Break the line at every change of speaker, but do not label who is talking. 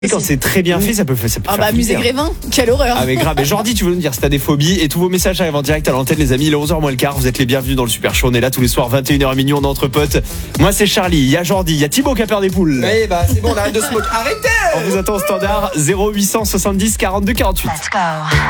Et quand c'est très bien fait, ça peut faire.
Ah bah, musée Grévin, quelle horreur.
Ah mais grave, mais Jordi, tu veux nous dire si t'as des phobies, et tous vos messages arrivent en direct à l'antenne, les amis. Il est 11h moins le quart, vous êtes les bienvenus dans le Super Show. On est là tous les soirs 21h minuit, on est entre potes. Moi c'est Charlie, il y a Jordi, il y a Thibaut qui a peur des poules.
Oui bah c'est bon, on arrête de se moquer. Arrêtez.
On vous attend au standard 0870 42 48.
Let's go.